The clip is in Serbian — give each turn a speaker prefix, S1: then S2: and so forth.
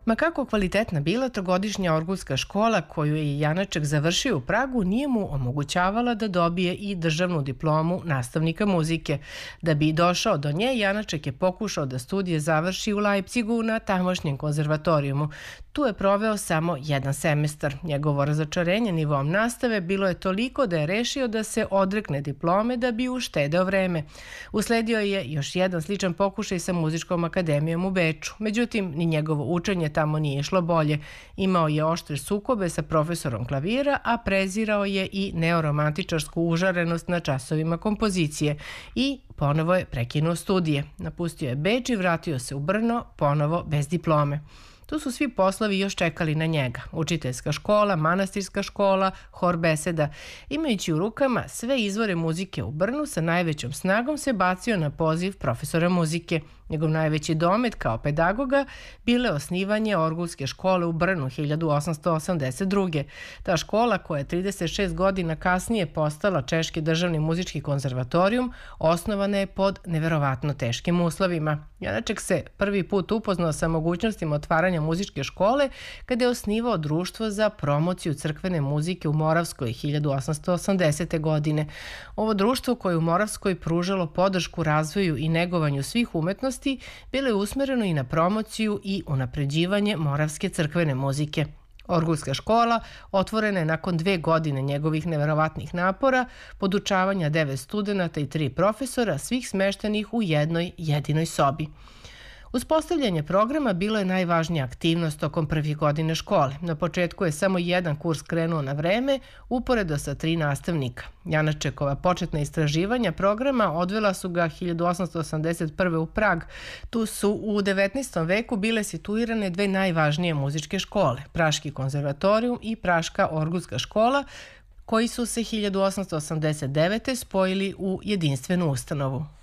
S1: Ma kako kvalitetna bila trogodišnja orgulska škola koju je Janaček završio u Pragu nije mu omogućavala da dobije i državnu diplomu nastavnika muzike. Da bi došao do nje, Janaček je pokušao da studije završi u Leipzigu na tamošnjem konzervatorijumu. Tu je proveo samo jedan semestar. Njegovo razočarenje nivom nastave bilo je toliko da je rešio da se odrekne diplome da bi uštedeo vreme. Usledio je još jedan sličan pokušaj sa muzičkom akademijom u Beču. Međutim, ni njegovo učenje tamo nije išlo bolje. Imao je oštre sukobe sa profesorom klavira, a prezirao je i neoromantičarsku užarenost na časovima kompozicije i ponovo je prekinuo studije. Napustio je Beč i vratio se u Brno, ponovo bez diplome. Tu su svi poslovi još čekali na njega. Učiteljska škola, manastirska škola, hor beseda. Imajući u rukama sve izvore muzike u Brnu, sa najvećom snagom se bacio na poziv profesora muzike. Njegov najveći domet kao pedagoga bilo je osnivanje orgulske škole u Brnu 1882. Ta škola, koja je 36 godina kasnije postala Češki državni muzički konzervatorijum, osnovana je pod neverovatno teškim uslovima. Janaček se prvi put upoznao sa mogućnostima otvaranja muzičke škole kada je osnivao društvo za promociju crkvene muzike u Moravskoj 1880. godine. Ovo društvo koje u Moravskoj pružalo podršku razvoju i negovanju svih umetnosti bilo je usmereno i na promociju i unapređivanje moravske crkvene muzike. Orgulska škola otvorena je nakon 2 godine njegovih neverovatnih napora, podučavanja 9 studenata i 3 profesora, svih smeštenih u jednoj jedinoj sobi. Uspostavljanje programa bilo je najvažnija aktivnost tokom prvih godine škole. Na početku je samo jedan kurs krenuo na vreme, uporedo sa 3 nastavnika. Janačekova početna istraživanja programa odvela su ga 1881. u Prag. Tu su u 19. veku bile situirane 2 najvažnije muzičke škole, Praški konzervatorijum i Praška orgulska škola, koji su se 1889. spojili u jedinstvenu ustanovu.